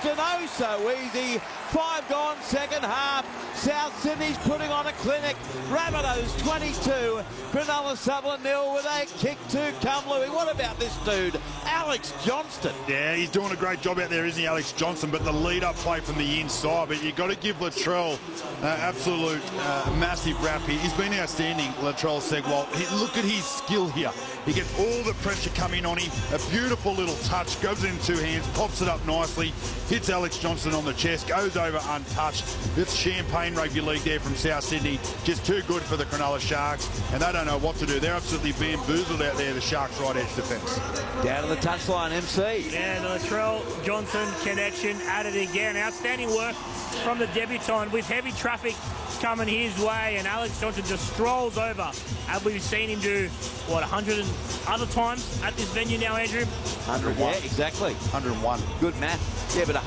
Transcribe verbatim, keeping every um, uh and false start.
Johnston, oh so easy. Five gone, second half. South Sydney's putting on a clinic. Rabbitohs twenty-two. Cronulla Sutherland nil with a kick to come, Louis. What about this dude, Alex Johnston? Yeah, he's doing a great job out there, isn't he, Alex Johnston? But the lead-up play from the inside. But you've got to give Latrell uh, absolute uh, massive rap here. He's been outstanding, Latrell Segwall. He, look at his skill here. He gets all the pressure coming on him. A beautiful little touch, goes in two hands, pops it up nicely, hits Alex Johnston on the chest, goes over untouched. It's Champagne Rugby League there from South Sydney. Just too good for the Cronulla Sharks, and they don't know what to do. They're absolutely bamboozled out there, the Sharks' right edge defence. Down to the touchline, M C. Yeah, the Latrell Johnson connection added again. Outstanding work from the debutant with heavy traffic coming his way, and Alex Johnson just strolls over. Have we seen him do, what, one hundred other times at this venue now, Andrew? one hundred, yeah, exactly. one hundred and one. Good math. Yeah, but